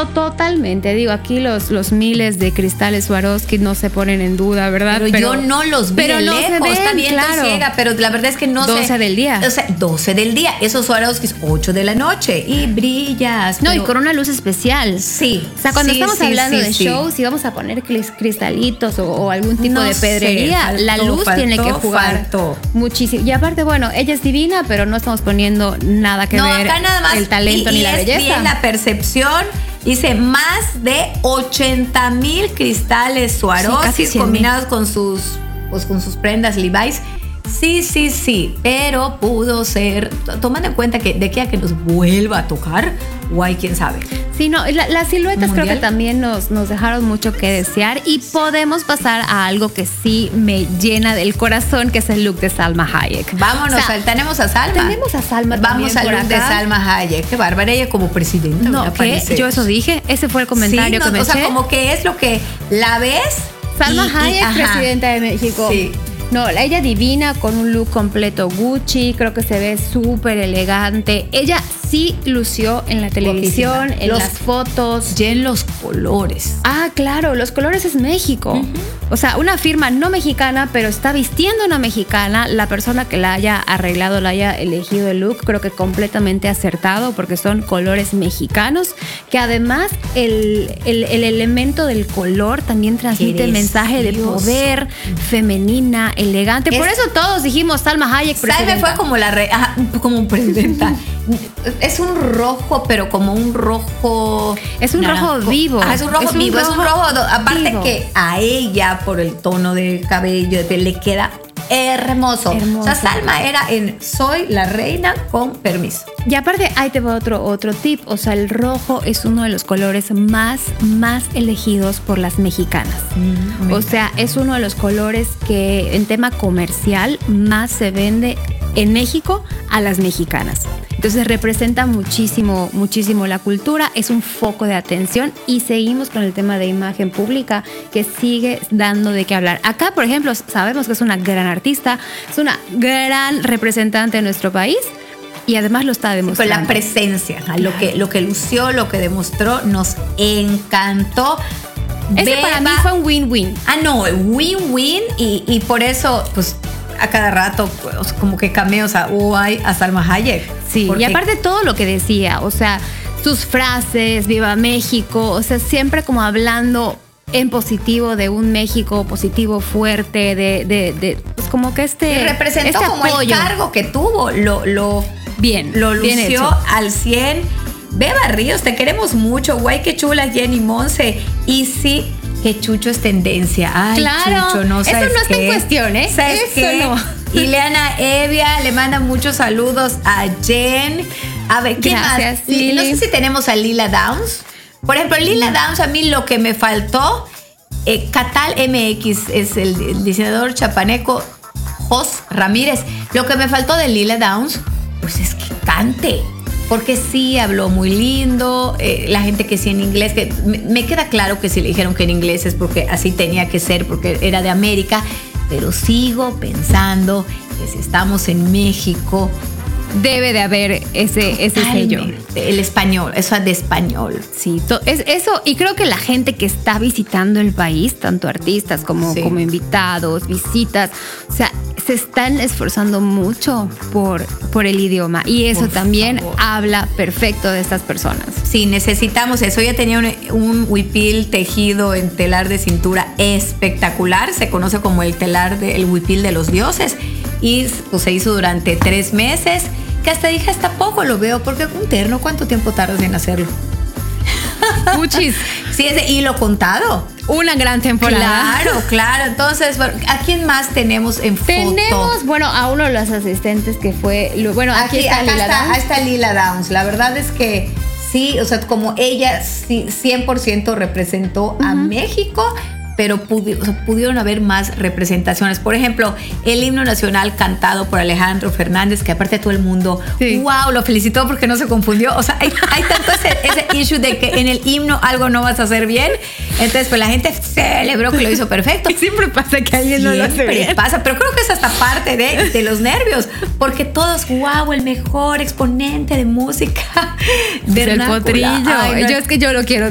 Totalmente, digo, aquí los miles de cristales Swarovski no se ponen en duda, ¿verdad? Pero yo no los vi de no lejos, se ven, también claro. estoy ciega, pero la verdad es que no 12 sé. del día. O sea, 12 del día, esos Swarovskis 8 de la noche y brillas. No, pero... y con una luz especial. Sí. O sea, cuando sí, estamos sí, hablando sí, de sí. shows y vamos a poner cristalitos o algún tipo No de sé, pedrería, la luz tiene que jugar faltó. muchísimo. Y aparte, bueno, ella es divina, pero no estamos poniendo nada que ver acá nada más, el talento ni la es belleza. Bien la percepción. Dice más de 80,000 cristales Swarovski casi combinados con sus prendas Levi's. Sí, pero pudo ser, tomando en cuenta que de aquí a que nos vuelva a tocar, guay, quién sabe. Sí, no, las siluetas ¿Mundial? creo que también nos dejaron mucho que desear y podemos pasar a algo que sí me llena del corazón, que es el look de Salma Hayek. Vámonos, O sea, tenemos a Salma. Tenemos a Salma Vamos también al por look de acá. Salma Hayek. Qué bárbara, ella como presidenta. No, me ¿qué? parece. Yo eso dije, ese fue el comentario Sí, que me o sea, eché. como que es lo que la ves. Salma Hayek, ajá. presidenta de México. Sí. No, ella divina con un look completo Gucci, creo que se ve súper elegante. Ella sí lució en la televisión, Guapísima. en las fotos. Y en los colores. Ah, claro, los colores es México. O sea, una firma no mexicana, pero está vistiendo una mexicana. La persona que la haya arreglado, la haya elegido el look, creo que completamente acertado, porque son colores mexicanos, que además el elemento del color también transmite el mensaje de poder, femenina, elegante. Por eso todos dijimos Salma Hayek presidenta. Salma fue como como presidenta. Es un rojo, pero como un rojo. Es un rojo vivo. Es un rojo vivo. Aparte vivo. Que a ella, por el tono de cabello, de piel, le queda hermoso. O sea, Salma era en Soy la reina con permiso. Y aparte, ahí te va otro tip. O sea, el rojo es uno de los colores más elegidos por las mexicanas. O sea, es uno de los colores que en tema comercial más se vende en México a las mexicanas. Entonces representa muchísimo la cultura, es un foco de atención y seguimos con el tema de imagen pública que sigue dando de qué hablar. Acá, por ejemplo, sabemos que es una gran artista, es una gran representante de nuestro país y además lo está demostrando. Con la presencia, lo que lució, lo que demostró, nos encantó. Ese para mí fue un win-win. No, win-win y por eso, pues, a cada rato, pues, como que cameos a Salma Hayek. Sí, y aparte todo lo que decía, o sea, sus frases, Viva México, o sea, siempre como hablando en positivo de un México positivo, fuerte, pues como que y representó como apoyo. El cargo que tuvo, lo lució bien al 100. Beba Ríos, te queremos mucho, guay, qué chula Jenny Monse. Y sí, que Chucho es tendencia. Ay, claro, Chucho, no sabes eso no está en cuestión, ¿eh? ¿Sabes eso qué? no. Ileana Evia le manda muchos saludos a Jen. A ver, ¿quién Gracias, más? Lili. No sé si tenemos a Lila Downs. Por ejemplo, Lila Downs, a mí lo que me faltó, Catal MX es el diseñador chapaneco Jos Ramírez. Lo que me faltó de Lila Downs, pues es que cante. Porque sí habló muy lindo, la gente que sí en inglés, que me queda claro que si le dijeron que en inglés es porque así tenía que ser, porque era de América, pero sigo pensando que si estamos en México, debe de haber ese sello. El español, eso es de español. Sí, es eso, y creo que la gente que está visitando el país, tanto artistas como invitados, visitas, o sea, se están esforzando mucho por el idioma y eso también habla perfecto de estas personas. Sí, necesitamos eso. Ella tenía un huipil tejido en telar de cintura espectacular, se conoce como el huipil de los dioses y pues se hizo durante 3 meses, que hasta dije, hasta poco lo veo, porque un terno, ¿cuánto tiempo tardas en hacerlo? Muchis. Sí, es de hilo contado. Una gran temporada. Claro. Entonces, bueno, ¿a quién más tenemos en foto? Tenemos, bueno, a uno de los asistentes que fue, bueno, aquí está Lila Downs. Está Lila Downs. La verdad es que sí, o sea, como ella 100% representó a México, pero pudieron haber más representaciones. Por ejemplo, el himno nacional cantado por Alejandro Fernández, que aparte todo el mundo, wow, lo felicitó porque no se confundió. O sea, hay tanto ese issue de que en el himno algo no vas a hacer bien. Entonces, pues la gente celebró que lo hizo perfecto. Y siempre pasa que alguien no lo hace bien. Siempre pasa, pero creo que es hasta parte de los nervios, porque todos, wow, el mejor exponente de música del potrillo. Es que yo lo quiero